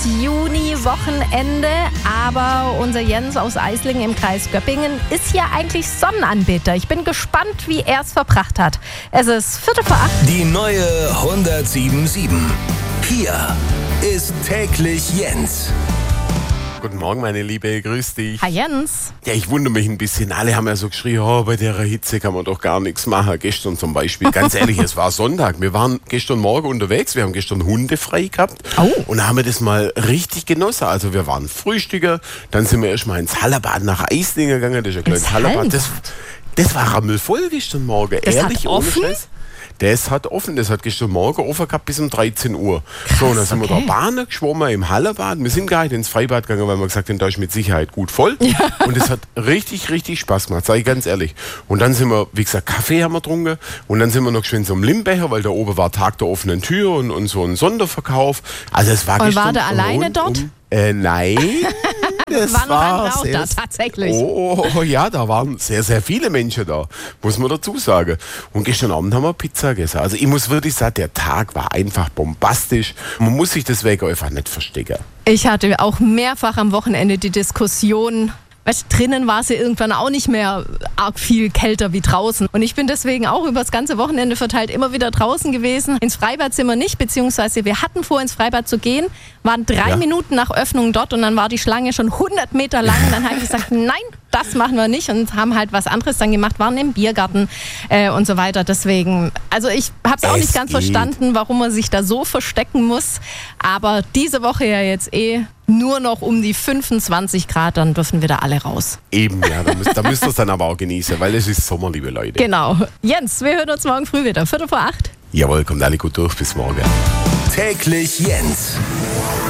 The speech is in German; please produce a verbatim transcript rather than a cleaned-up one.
Juni-Wochenende, aber unser Jens aus Eislingen im Kreis Göppingen ist ja eigentlich Sonnenanbeter. Ich bin gespannt, wie er es verbracht hat. Es ist Viertel vor acht. Die neue hundertsieben Komma sieben. Hier ist täglich Jens. Guten Morgen, meine Liebe, grüß dich. Hi Jens. Ja, ich wundere mich ein bisschen. Alle haben ja so geschrien, oh, bei der Hitze kann man doch gar nichts machen. Gestern zum Beispiel, ganz ehrlich, es war Sonntag. Wir waren gestern Morgen unterwegs, wir haben gestern Hunde frei gehabt. Oh. Und da haben wir das mal richtig genossen. Also wir waren Frühstücker, dann sind wir erstmal ins Hallerbad nach Eislingen gegangen. Das ist ein kleines Ins Hallerbad. Das, Hallenbad? das war rammelvoll gestern Morgen. Das Ehrlich, hat ohne offen? Scheiß. Das hat offen, das hat gestern Morgen offen gehabt bis um dreizehn Uhr. Krass, so, und dann sind okay. wir da Bahnen geschwommen im Hallerbad. Wir sind gar nicht ins Freibad gegangen, weil wir gesagt haben, da ist mit Sicherheit gut voll. Ja. Und es hat richtig, richtig Spaß gemacht, sage ich ganz ehrlich. Und dann sind wir, wie gesagt, Kaffee haben wir getrunken. Und dann sind wir noch geschwind zum Limbecher, weil da oben war Tag der offenen Tür und, und so ein Sonderverkauf. Also es war Und gestern war der alleine rund dort? Um, äh, nein. Das Waren noch andere auch sehr- da, tatsächlich. Oh, oh, ja, da waren sehr, sehr viele Menschen da, muss man dazu sagen. Und gestern Abend haben wir Pizza gegessen. Also ich muss wirklich sagen, der Tag war einfach bombastisch. Man muss sich deswegen einfach nicht verstecken. Ich hatte auch mehrfach am Wochenende die Diskussion, weißt, du, drinnen war es ja irgendwann auch nicht mehr arg viel kälter wie draußen. Und ich bin deswegen auch über das ganze Wochenende verteilt immer wieder draußen gewesen. Ins Freibad sind wir nicht, beziehungsweise wir hatten vor, ins Freibad zu gehen, waren drei Ja. Minuten nach Öffnung dort und dann war die Schlange schon hundert Meter lang. Dann habe ich gesagt, nein, das machen wir nicht und haben halt was anderes dann gemacht, waren im Biergarten äh, und so weiter. Deswegen, also ich habe es auch Es nicht ganz geht. verstanden, warum man sich da so verstecken muss. Aber diese Woche ja jetzt eh nur noch um die fünfundzwanzig Grad, dann dürfen wieder alle raus. Eben, ja, da müsst, da müsst ihr es dann aber auch genießen, weil es ist Sommer, liebe Leute. Genau. Jens, wir hören uns morgen früh wieder. Viertel vor acht. Jawohl, kommt alle gut durch, bis morgen. Täglich Jens.